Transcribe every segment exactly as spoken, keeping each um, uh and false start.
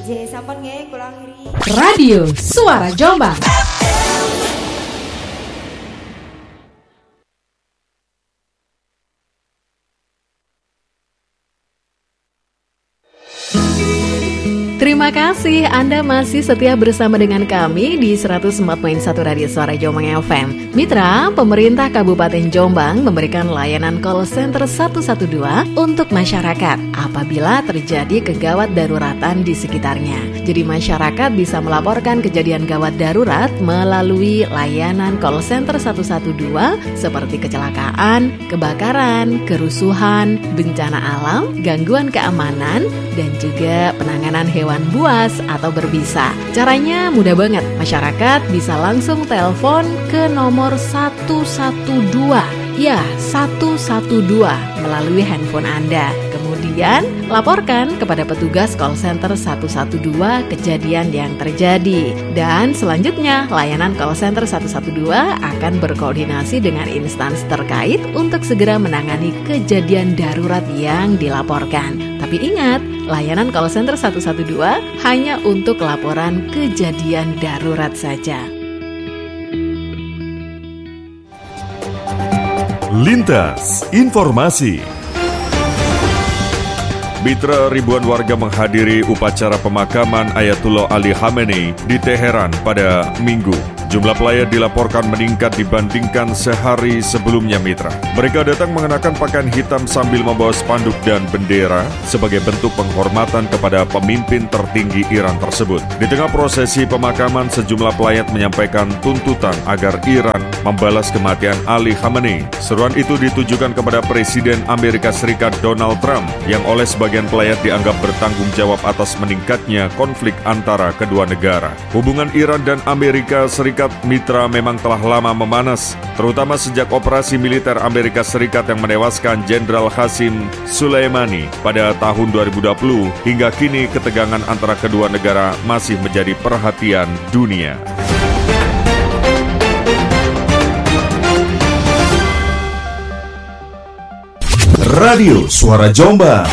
J sampun nggih kula akhiri. Radio Suara Jombang. Terima kasih Anda masih setia bersama dengan kami di seratus empat koma satu Radio Suara Jombang F M. Mitra, pemerintah Kabupaten Jombang memberikan layanan call center satu satu dua untuk masyarakat apabila terjadi kegawat daruratan di sekitarnya. Jadi masyarakat bisa melaporkan kejadian gawat darurat melalui layanan call center satu satu dua seperti kecelakaan, kebakaran, kerusuhan, bencana alam, gangguan keamanan, dan juga penanganan hewan buas atau berbisa. Caranya mudah banget. Masyarakat bisa langsung telepon ke nomor satu satu dua. Ya, satu satu dua melalui handphone Anda. Kemudian laporkan kepada petugas call center satu satu dua kejadian yang terjadi. Dan selanjutnya layanan call center satu satu dua akan berkoordinasi dengan instansi terkait untuk segera menangani kejadian darurat yang dilaporkan. Tapi ingat, layanan call center satu satu dua hanya untuk laporan kejadian darurat saja. Lintas Informasi. Mitra, ribuan warga menghadiri upacara pemakaman Ayatullah Ali Khamenei di Teheran pada Minggu. Jumlah pelayat dilaporkan meningkat dibandingkan sehari sebelumnya, Mitra. Mereka datang mengenakan pakaian hitam sambil membawa spanduk dan bendera sebagai bentuk penghormatan kepada pemimpin tertinggi Iran tersebut. Di tengah prosesi pemakaman, sejumlah pelayat menyampaikan tuntutan agar Iran membalas kematian Ali Khamenei. Seruan itu ditujukan kepada Presiden Amerika Serikat Donald Trump yang oleh sebagian pelayat dianggap bertanggung jawab atas meningkatnya konflik antara kedua negara. Hubungan Iran dan Amerika Serikat, Mitra, memang telah lama memanas, terutama sejak operasi militer Amerika Serikat yang menewaskan Jenderal Qasim Soleimani pada tahun dua ribu dua puluh. Hingga kini ketegangan antara kedua negara masih menjadi perhatian dunia. Radio Suara Jombang.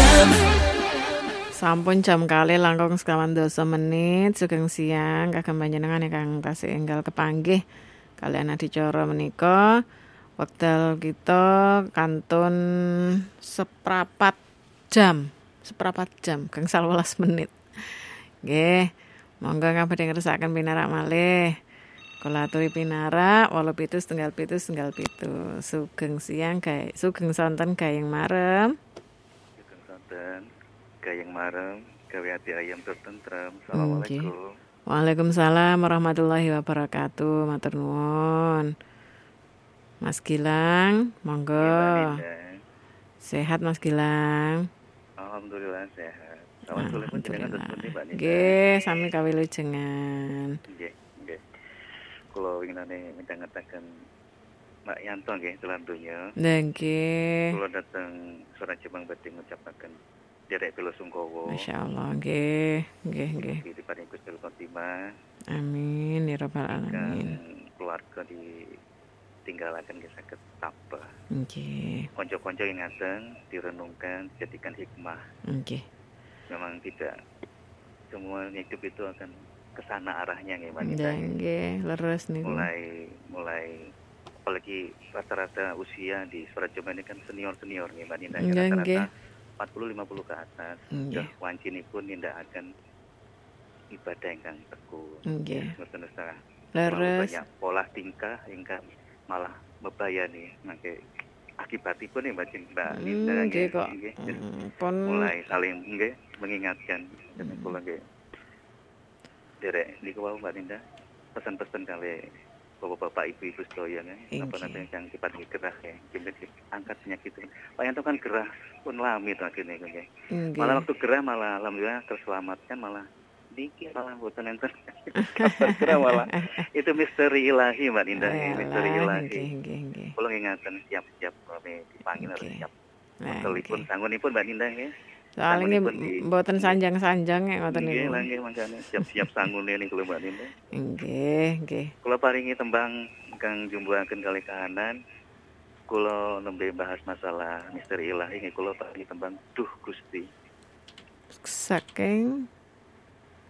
Sampun jam kali langkung sekawan dosa menit sugeng siang kagem panjenengan ingkang tasih enggal kepanggih kalian adicara menika. Wekdal kita kantun seprapat jam, seprapat jam gangsal welas menit. Nggih, monggo kabeh ngrasakaken pinarak malih. Kula aturi pinarak wolu pitu setengah pitu setengah pitu. Sugeng siang gae, sugeng sonten gayeng marem. Sugeng sonten gayeng marem, gawe ati ayam tentrem. Assalamualaikum. Waalaikumsalam warahmatullahi wabarakatuh. Matur nuwun. Mas Gilang, monggo. Sehat Mas Gilang? Alhamdulillah sehat. Alhamdulillah. Nggih, sami kawilujengan. Nggih, nggih. Kula winginane midhangetaken Mbak Yanto nggih dalam dunya. Nggih. Kula dateng Suara Jombang badhe ngucapaken derek bela sungkawa. Masyaallah, nggih, nggih, nggih. Diparingi Gusti Khotimah. Amin ya rabbal alamin. Keluarga ditinggalaken nggih saged tabah. Nggih. Konco-konco ingatan direnungkan, jadikan hikmah. Nggih. Memang tidak semua hidup itu akan kesana arahnya nggih Mbak. Nggih, leres niku. Mulai mulai apalagi rata-rata usia di Suara Jombang ini kan senior-senior nih Mbak Ninda. Rata-rata empat puluh lima puluh ke atas. Sudah wancinipun nindakaken ibadah ingkang tekun. Nggih. Ngoten-ngoten. Leres. Banyak pola tingkah ingkang malah bebayani mangke akibatipun nih Mbak Mbak Ninda nggih kok. Pun mulai saling nggih mengingatkan dan kula nggih derek niku wau Mbak Ninda pesan-pesan kali bapak-bapak ibu-ibu sedaya nggih apa nanti yang dipanggil gerah ya kimpet angkat penyakit Pak Yanto kan gerah pun lami to akhirnya nggih malah waktu gerah malah alhamdulillah terselamatkan malah dikit malah boten enten gerah malah itu misteri ilahi Mbak Ninda misteri ilahi nggih nggih kula ngingatken siap-siap kami dipanggil harus siap telepon sangunipun Mbak Ninda nggih. Soalnya mboten sanjang-sanjang nek ngoten niku. Nggih, nggih mangkane siap-siap sangune niku lho Mbak Ninda. Nggih, nggih. Kula paringi tembang kang jumbuhaken kalih kahanan. Kula nembe bahas masalah misteri ilahi nggih kula paringi tembang Duh Gusti. Saking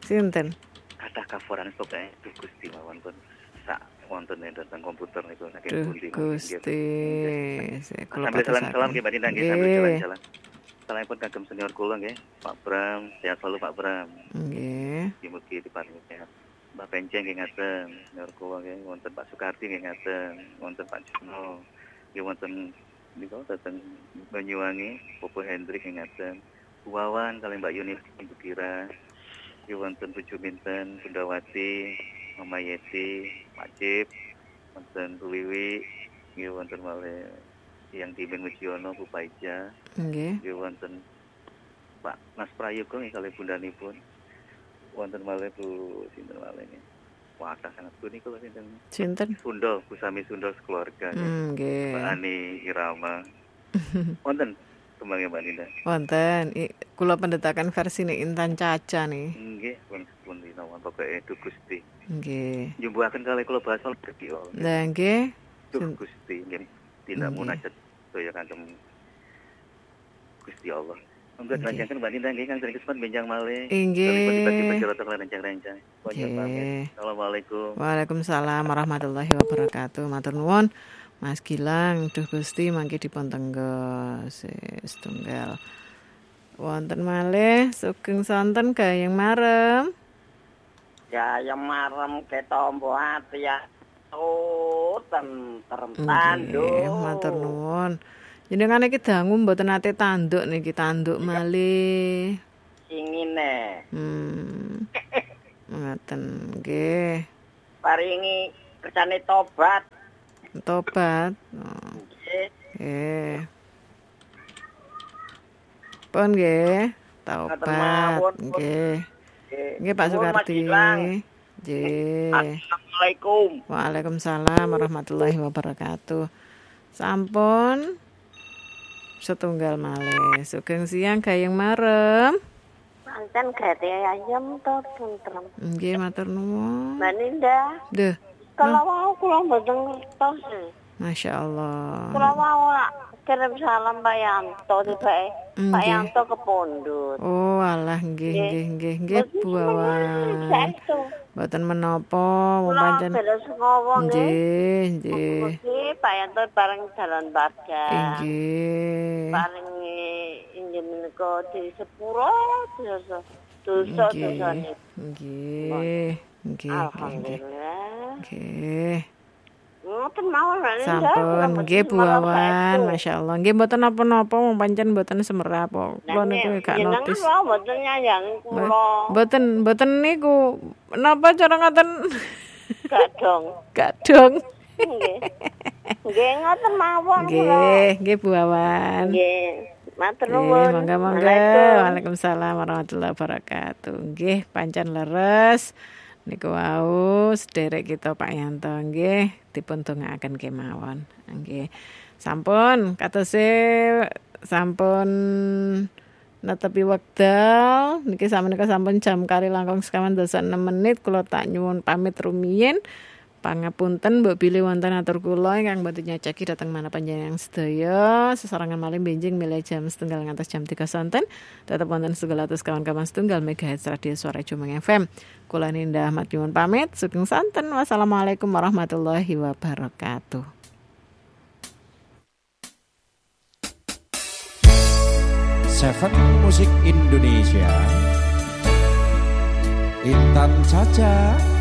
sinten? Kathah kaforan pokoke Duh Gusti mawon pun sak wonten dhateng komputer niku saking Duh pundi. Gusti. Sambil salam-salam nggih Mbak Dinda nggih sambil jalan-jalan. Salamipun kagem senior kula nggih, Pak Bram, sehat selalu Pak Bram. Nggih. Mugi diparingi sehat. Mbak Penceng nggih ngaten, senior kula nggih, wonten Pak Sukarti nggih ngaten, wonten Pak Juno, nggih wonten niku dhateng Banyuwangi, Popo Hendrik nggih ngaten. Bu Wawan kaliyan Mbak Yuni Ibu Kira, nggih wonten Bu Juminten, Bundawati, Mama Yeti, Pak Cip, wonten Bu Wiwi, nggih wonten malih yang Timin Mujiono, Bu Paija, nggih. Nggih wonten Pak Mas Prayoga nggih kalih bundanipun. Wonten malih Bu sinten malih nggih. Wadah sangat punika lho sinten. Sinten? Sundol, Bu Sami Sundol sekeluarga. Nggih. Mbak Ani Irama. Wonten kembangnya Mbak Dinda. Wonten. Kula pendetakan versine Intan Caca nih. Nggih, pun pun dinawan pokoke Duh Gusti. Nggih. Njumbuhaken kalih kula bahas rezeki. Lah nggih. Duh Gusti nggih. Tindak munajat saya kagem Gusti Allah. Monggo lanjutkan Mbak Dinda nggih kang kesempatan benjang malih. Nggih. Bagi-bagi to rencang-rencang. Assalamualaikum. Waalaikumsalam warahmatullahi wabarakatuh. Matur nuwun Mas Gilang, Duh Gusti mangke dipun tenggo setunggal. Wonten malih sugeng sonten gayeng marem. Gayeng marem ketombo ati ya. Oh, tentrem tanduk. Nggih, matur nuwun. Jenengan iki dangu mboten nate tanduk niki tanduk malih. Ingine. Hmm. Ngoten nggih. Paringi kerjane tobat. Tobat. Oh. Nggih. Pun nggih, tobat. Nggih. Nggih Pak Sukarti. Nggih. Assalamualaikum. Waalaikumsalam warahmatullahi wabarakatuh. Sampun setunggal malih. Sugeng siang gayeng marem. Pancen gate ayam to tentrem. Nggih matur nuwun. Mbak Ninda. Duh. Kalau wau kula mboten ngertos. Masyaallah. Kula wau kirim salam Pak Yanto tibake. Pak Yanto kepundhut. Oh, alah nggih nggih nggih nggih Bu Wawan. Mboten menapa wong pancen. Nggih, nggih. Nggih, Pak Yanto bareng jalan barga. Nggih. Bareng inggih menika di sepuro dosa dosa dosane. Nggih. Nggih. Alhamdulillah. Nggih. Ngoten mawon Mbak Ninda. Sampun nggih Bu Wawan, masyaallah. Nggih mboten napa-napa wong pancen mboten semerap kok. Kula niku gak notis. Jenengan mboten nyanyangi kula. Mboten mboten niku napa cara ngoten? Gak dong. Gak dong. Nggih. Nggih ngoten mawon kula. Nggih, nggih Bu Wawan. Nggih. Matur nuwun. Monggo-monggo. Waalaikumsalam warahmatullahi wabarakatuh. Nggih, pancen leres. Niku wau sederek kita Pak Yanto nggih dipun dongaaken kemawon. Nggih. Sampun katose sampun netepi wekdal niki sameneika sampun jam kari langkung sekawan dasa enam menit kula tak nyuwun pamit rumiyin. Pangapunten mbok bilih wonten atur kula ingkang boten nyacaki dhateng mana panjenengan sedaya sesarengan malih benjing milih jam setunggal ngantos jam tiga sonten tetep wonten setunggal atus kawan-kawan setunggal megahertz radio suara Jombang F M. Kula Ninda Ahmad nyuwun pamit sugeng santen. Wassalamualaikum warahmatullahi wabarakatuh. Seven Musik Indonesia Intan Caca